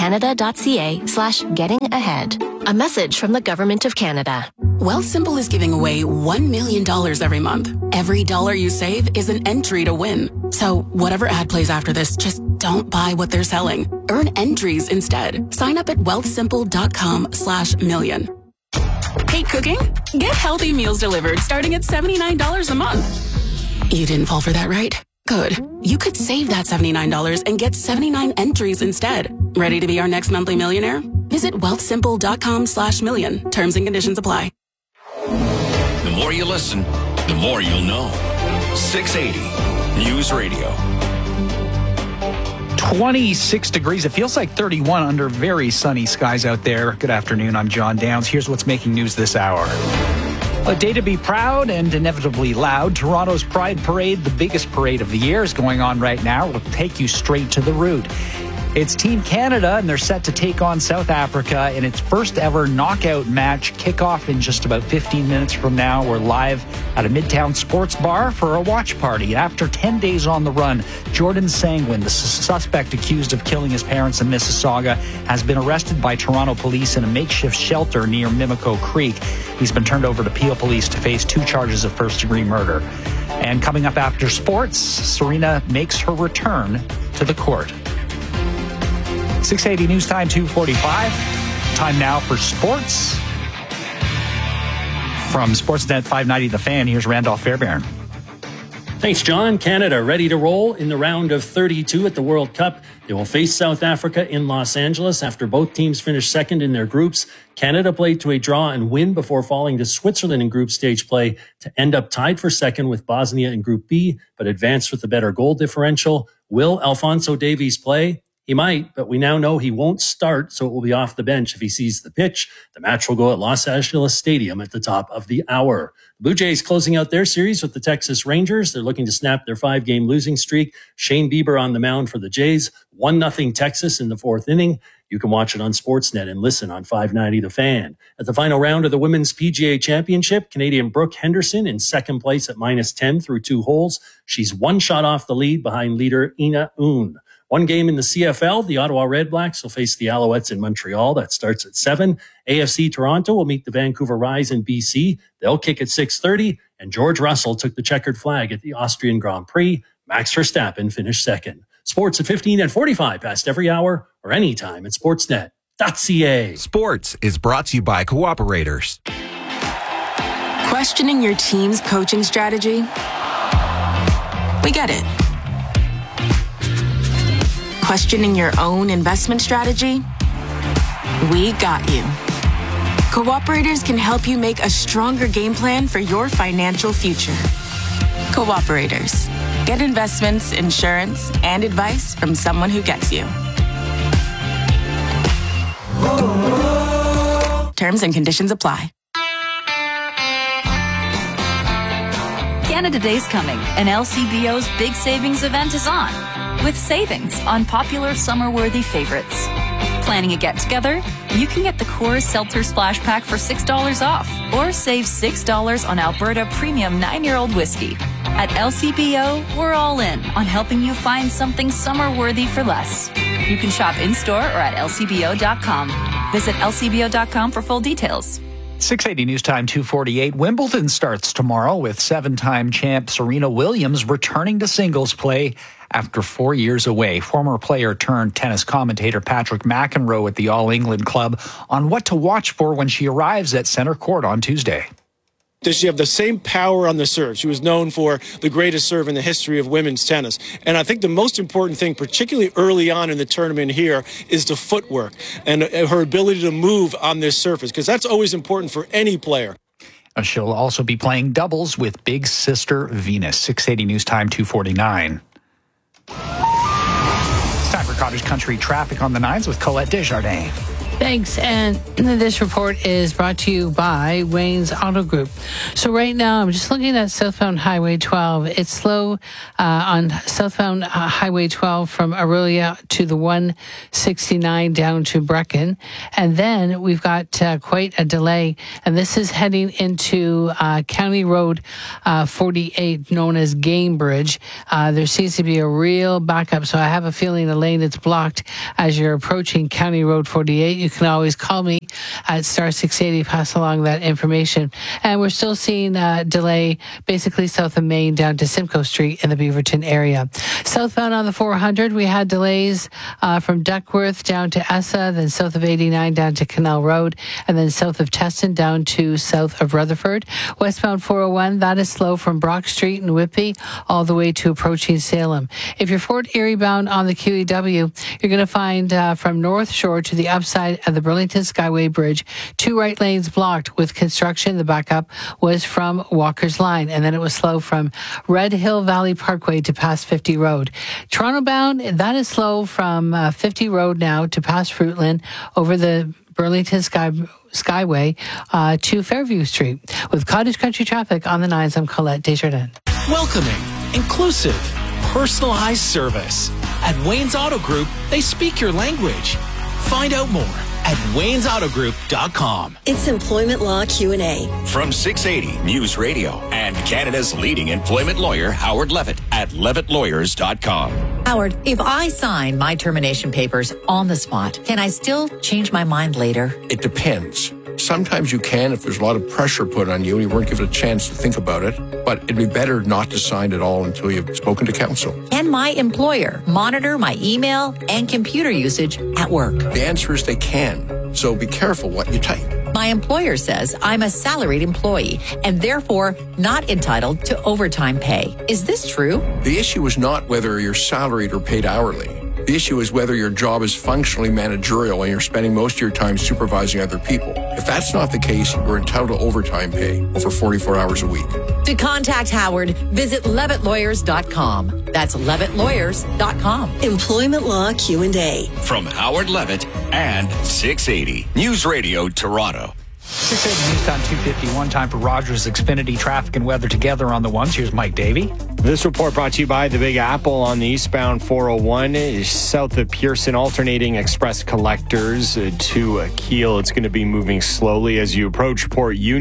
canada.ca/getting-ahead. A message from the Government of Canada. Wealthsimple is giving away $1 million every month. Every dollar you save is an entry to win. So whatever ad plays after this, just don't buy what they're selling. Earn entries instead. Sign up at wealthsimple.com/million. Hate cooking? Get healthy meals delivered starting at $79 a month. You didn't fall for that, right? Good. You could save that $79 and get 79 entries instead. Ready to be our next monthly millionaire? Visit wealthsimple.com/million. Terms and conditions apply. The more you listen, the more you'll know. 680 News Radio. 26 degrees. It feels like 31 under very sunny skies out there. Good afternoon. I'm John Downs. Here's what's making news this hour. A day to be proud and inevitably loud. Toronto's Pride Parade, the biggest parade of the year, is going on right now. We'll take you straight to the route. It's Team Canada, and they're set to take on South Africa in its first ever knockout match. Kickoff in just about 15 minutes from now. We're live at a Midtown sports bar for a watch party. After 10 days on the run, Jordan Sangwin, the suspect accused of killing his parents in Mississauga, has been arrested by Toronto police in a makeshift shelter near Mimico Creek. He's been turned over to Peel Police to face 2 charges of first-degree murder. And coming up after sports, Serena makes her return to the court. 680 News Time, 2:45. Time now for sports. From Sportsnet 590 The Fan, here's Randolph Fairbairn. Thanks, John. Canada ready to roll in the round of 32 at the World Cup. They will face South Africa in Los Angeles after both teams finished second in their groups. Canada played to a draw and win before falling to Switzerland in group stage play to end up tied for second with Bosnia in Group B, but advanced with a better goal differential. Will Alphonso Davies play? He might, but we now know he won't start, so it will be off the bench if he sees the pitch. The match will go at Los Angeles Stadium at the top of the hour. The Blue Jays closing out their series with the Texas Rangers. They're looking to snap their 5-game losing streak. Shane Bieber on the mound for the Jays. 1-0 Texas in the 4th inning. You can watch it on Sportsnet and listen on 590 The Fan. At the final round of the Women's PGA Championship, Canadian Brooke Henderson in second place at -10 through 2 holes. She's 1 shot off the lead behind leader Ina Oon. 1 game in the CFL, the Ottawa Red Blacks will face the Alouettes in Montreal. That starts at 7. AFC Toronto will meet the Vancouver Rise in BC. They'll kick at 6:30. And George Russell took the checkered flag at the Austrian Grand Prix. Max Verstappen finished second. Sports at 15 and 45 past every hour or anytime at sportsnet.ca. Sports is brought to you by Cooperators. Questioning your team's coaching strategy? We get it. Questioning your own investment strategy? We got you. Cooperators can help you make a stronger game plan for your financial future. Cooperators. Get investments, insurance, and advice from someone who gets you. Terms and conditions apply. Canada Day's coming, and LCBO's big savings event is on, with savings on popular summer-worthy favorites. Planning a get-together? You can get the Coors Seltzer Splash Pack for $6 off, or save $6 on Alberta Premium 9-year-old whiskey. At LCBO, we're all in on helping you find something summer-worthy for less. You can shop in-store or at lcbo.com. Visit lcbo.com for full details. 680 News Time 2:48. Wimbledon starts tomorrow with 7-time champ Serena Williams returning to singles play after 4 years away. Former player turned tennis commentator Patrick McEnroe at the All England Club on what to watch for when she arrives at center court on Tuesday. Does she have the same power on the serve? She was known for the greatest serve in the history of women's tennis. And I think the most important thing, particularly early on in the tournament here, is the footwork and her ability to move on this surface, because that's always important for any player. She'll also be playing doubles with big sister Venus. 680 News Time 2:49. It's time for Cottage Country traffic on the 9s with Colette Desjardins. Thanks. And this report is brought to you by Wayne's Auto Group. So right now, I'm just looking at southbound Highway 12. It's slow on southbound Highway 12 from Aurelia to the 169 down to Brecken. And then we've got quite a delay. And this is heading into County Road 48, known as Gamebridge. There seems to be a real backup. So I have a feeling the lane is blocked as you're approaching County Road 48. You can always call me at star 680, pass along that information. And we're still seeing delay basically south of Main down to Simcoe Street in the Beaverton area. Southbound on the 400, we had delays from Duckworth down to Essa, then south of 89 down to Canal Road, and then south of Teston down to south of Rutherford. Westbound 401, that is slow from Brock Street and Whitby all the way to approaching Salem. If you're Fort Erie bound on the QEW, you're going to find from North Shore to the upside of the Burlington Skyway Bridge, 2 right lanes blocked with construction. The backup was from Walker's Line, and then it was slow from Red Hill Valley Parkway to past 50 Road. Toronto bound, that is slow from 50 Road now to past Fruitland over the Burlington Skyway to Fairview Street. With Cottage Country traffic on the 9s, I'm Colette Desjardins. Welcoming, inclusive, personalized service. At Wayne's Auto Group, they speak your language. Find out more at waynesautogroup.com. It's Employment Law Q&A. From 680 News Radio and Canada's leading employment lawyer, Howard Levitt, at levittlawyers.com. Howard, if I sign my termination papers on the spot, can I still change my mind later? It depends. Sometimes you can if there's a lot of pressure put on you and you weren't given a chance to think about it, but it'd be better not to sign at all until you've spoken to counsel. Can my employer monitor my email and computer usage at work? The answer is they can, so be careful what you type. My employer says I'm a salaried employee and therefore not entitled to overtime pay. Is this true? The issue is not whether you're salaried or paid hourly. The issue is whether your job is functionally managerial and you're spending most of your time supervising other people. If that's not the case, you're entitled to overtime pay over 44 hours a week. To contact Howard, visit levittlawyers.com. That's levittlawyers.com. Employment Law Q&A. From Howard Levitt and 680 News Radio Toronto. 680 News Time 251. Time for Rogers Xfinity traffic and weather together on the ones. Here's Mike Davey. This report brought to you by the Big Apple on the eastbound 401 south of Pearson, alternating express collectors to Kiel. It's going to be moving slowly as you approach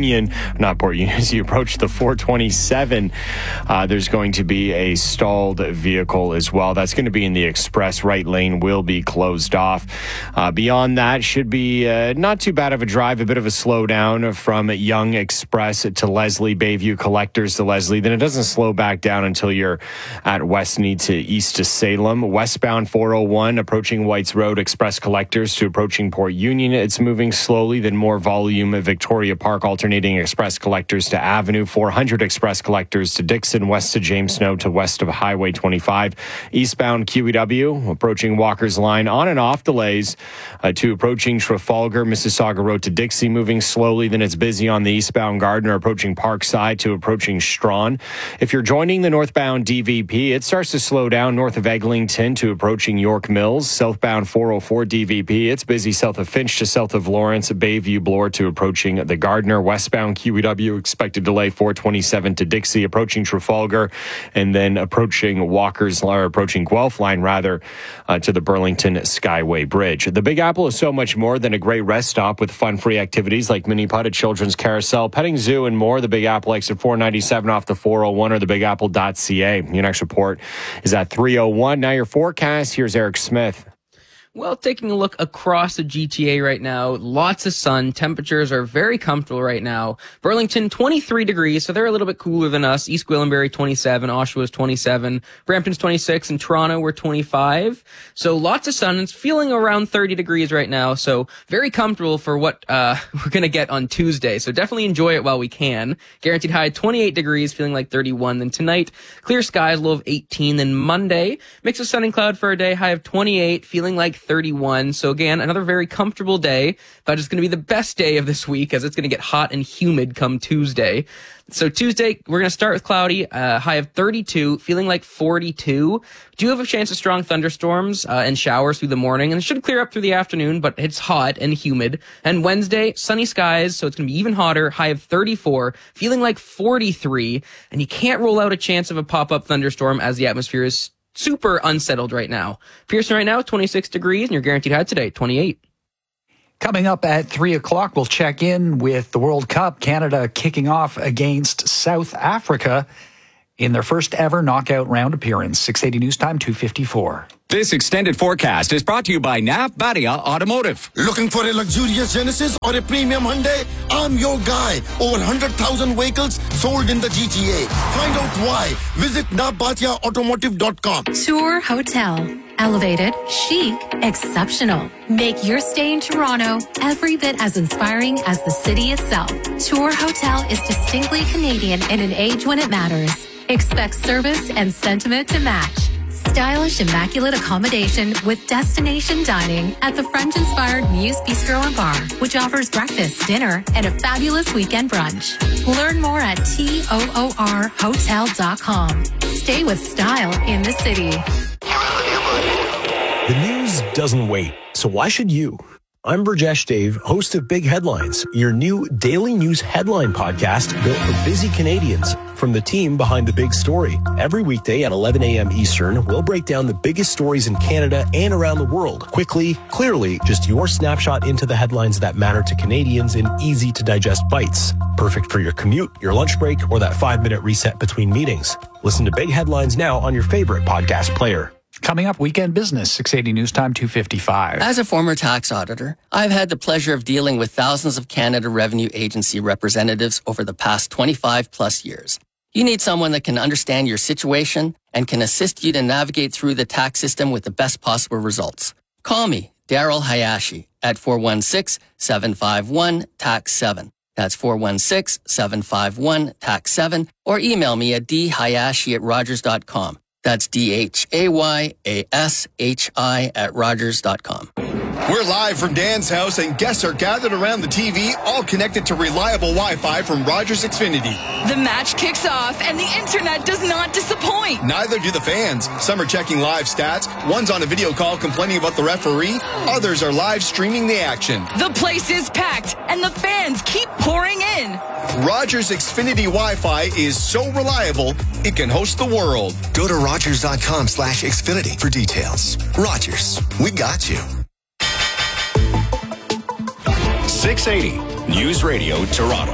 as you approach the 427. There's going to be a stalled vehicle as well. That's going to be in the express. Right lane will be closed off. Beyond that, should be not too bad of a drive, a bit of a slowdown from Young Express to Leslie, Bayview collectors to Leslie. Then it doesn't slow back down until you're at Westmead to east to Salem. Westbound 401 approaching Whites Road, express collectors to approaching Port Union. It's moving slowly, then more volume at Victoria Park, alternating express collectors to Avenue. 400 express collectors to Dixon, west to James Snow to west of Highway 25. Eastbound QEW approaching Walker's Line, on and off delays to approaching Trafalgar. Mississauga Road to Dixie moving slowly, then it's busy on the eastbound Gardiner approaching Parkside to approaching Strawn. If you're joining the northbound DVP, it starts to slow down north of Eglinton to approaching York Mills. Southbound 404 DVP, it's busy south of Finch to south of Lawrence. Bayview Bloor to approaching the Gardiner. Westbound QEW, expected delay 427 to Dixie, approaching Trafalgar, and then approaching Guelph Line to the Burlington Skyway Bridge. The Big Apple is so much more than a great rest stop with fun-free activities like mini putt, a children's carousel, petting zoo, and more. The Big Apple exit 497 off the 401 or thebigapple.ca. Your next report is at 3:01. Now your forecast. Here's Eric Smith. Well, taking a look across the GTA right now, lots of sun. Temperatures are very comfortable right now. Burlington, 23 degrees, so they're a little bit cooler than us. East Gwillimbury, 27. Oshawa's 27. Brampton's 26. And Toronto, we're 25. So lots of sun. It's feeling around 30 degrees right now, so very comfortable for what we're going to get on Tuesday. So definitely enjoy it while we can. Guaranteed high, 28 degrees, feeling like 31. Then tonight, clear skies, low of 18. Then Monday, mix of sun and cloud for a day, high of 28, feeling like 31. So again, another very comfortable day, but it's going to be the best day of this week as it's going to get hot and humid come Tuesday. So Tuesday, we're going to start with cloudy, high of 32, feeling like 42. Do have a chance of strong thunderstorms and showers through the morning, and it should clear up through the afternoon, but it's hot and humid. And Wednesday, sunny skies, so it's going to be even hotter, high of 34, feeling like 43. And you can't rule out a chance of a pop-up thunderstorm as the atmosphere is super unsettled right now. Pearson right now, 26 degrees, and your guaranteed high today, 28. Coming up at 3 o'clock, we'll check in with the World Cup. Canada kicking off against South Africa in their first ever knockout round appearance. 680 News Time, 2:54. This extended forecast is brought to you by Nav Badia Automotive. Looking for a luxurious Genesis or a premium Hyundai? I'm your guy. Over 100,000 vehicles sold in the GTA. Find out why. Visit navbatiaautomotive.com. Tour Hotel. Elevated, chic, exceptional. Make your stay in Toronto every bit as inspiring as the city itself. Tour Hotel is distinctly Canadian in an age when it matters. Expect service and sentiment to match. Stylish, immaculate accommodation with destination dining at the French-inspired Muse Bistro and Bar, which offers breakfast, dinner, and a fabulous weekend brunch. Learn more at TOORhotel.com. Stay with style in the city. The news doesn't wait, so why should you? I'm Burjesh Dave, host of Big Headlines, your new daily news headline podcast built for busy Canadians from the team behind the big story. Every weekday at 11 a.m. Eastern, we'll break down the biggest stories in Canada and around the world. Quickly, clearly, just your snapshot into the headlines that matter to Canadians in easy-to-digest bites. Perfect for your commute, your lunch break, or that 5-minute reset between meetings. Listen to Big Headlines now on your favorite podcast player. Coming up, Weekend Business, 680 News Time, 2:55. As a former tax auditor, I've had the pleasure of dealing with thousands of Canada Revenue Agency representatives over the past 25 plus years. You need someone that can understand your situation and can assist you to navigate through the tax system with the best possible results. Call me, Daryl Hayashi, at 416-751-TAX-7. That's 416-751-TAX-7, or email me at dhayashi@rogers.com. That's DHAYASHI at Rogers.com. We're live from Dan's house, and guests are gathered around the TV, all connected to reliable Wi-Fi from Rogers Xfinity. The match kicks off, and the internet does not disappoint. Neither do the fans. Some are checking live stats. One's on a video call complaining about the referee. Others are live streaming the action. The place is packed, and the fans keep pouring in. Rogers Xfinity Wi-Fi is so reliable, it can host the world. Go to Rogers.com/Xfinity for details. Rogers, we got you. 680 News Radio Toronto.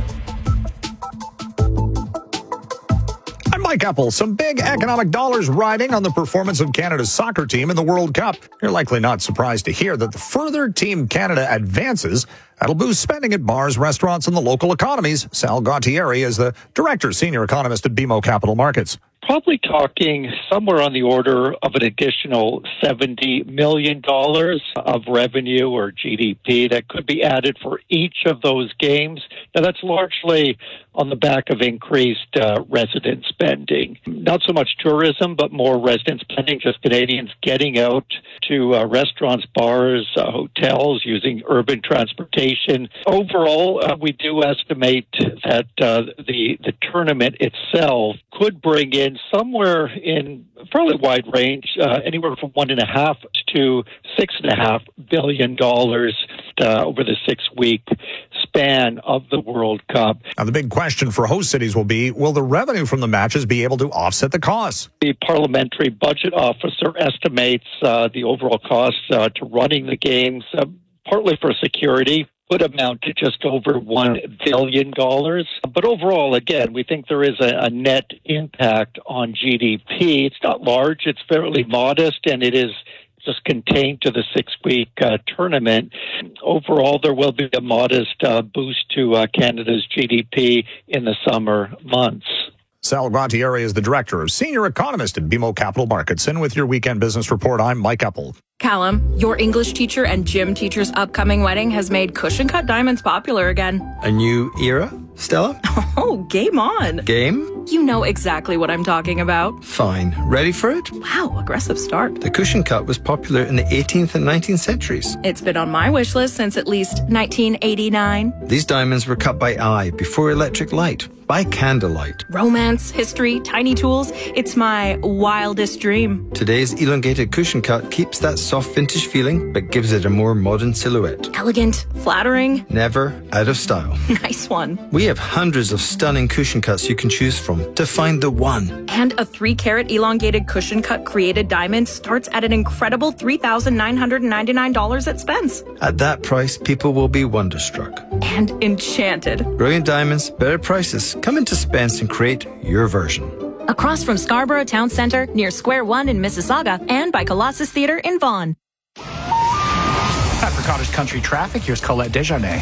I'm Mike Apple. Some big economic dollars riding on the performance of Canada's soccer team in the World Cup. You're likely not surprised to hear that the further Team Canada advances, that'll boost spending at bars, restaurants, and the local economies. Sal Gautieri is the director, senior economist at BMO Capital Markets. Probably talking somewhere on the order of an additional $70 million of revenue or GDP that could be added for each of those games. Now, that's largely on the back of increased resident spending. Not so much tourism, but more resident spending, just Canadians getting out to restaurants, bars, hotels, using urban transportation. Overall, we do estimate that the tournament itself could bring in somewhere in a fairly wide range, anywhere from $1.5 to $6.5 billion over the 6-week span of the World Cup. Now, the big question for host cities will be, will the revenue from the matches be able to offset the costs? The parliamentary budget officer estimates the overall costs to running the games, partly for security, would amount to just over $1 billion. But overall, again, we think there is a net impact on GDP. It's not large, it's fairly modest, and it is just contained to the 6-week tournament. Overall, there will be a modest boost to Canada's GDP in the summer months. Sal Gautieri is the director of senior economist at BMO Capital Markets. And with your weekend business report, I'm Mike Apple. Callum, your English teacher and gym teacher's upcoming wedding has made cushion cut diamonds popular again. A new era, Stella? Oh, game on. Game? You know exactly what I'm talking about. Fine. Ready for it? Wow, aggressive start. The cushion cut was popular in the 18th and 19th centuries. It's been on my wish list since at least 1989. These diamonds were cut by eye before electric light, by candlelight. Romance, history, tiny tools. It's my wildest dream. Today's elongated cushion cut keeps that soft vintage feeling, but gives it a more modern silhouette. Elegant, flattering. Never out of style. Nice one. We have hundreds of stunning cushion cuts you can choose from to find the one. And a 3-carat elongated cushion cut created diamond starts at an incredible $3,999 at Spence. At that price, people will be wonderstruck. And enchanted. Brilliant diamonds, better prices. Come into Spence and create your version. Across from Scarborough Town Centre, near Square One in Mississauga, and by Colossus Theatre in Vaughan. Time for Cottage Country traffic. Here's Colette Desjardins.